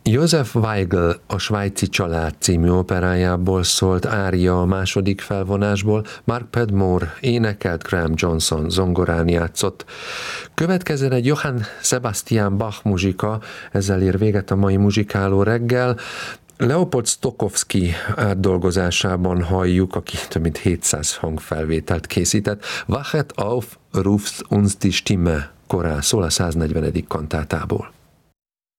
Josef Weigl a Svájci család című operájából szólt ária a második felvonásból, Mark Padmore énekelt, Graham Johnson zongorán játszott. Következzen egy Johann Sebastian Bach muzsika, ezzel ér véget a mai muzsikáló reggel. Leopold Stokowski átdolgozásában halljuk, aki több mint 700 hangfelvételt készített. Wachet auf, ruft uns die Stimme, korál szól a 140. kantátából.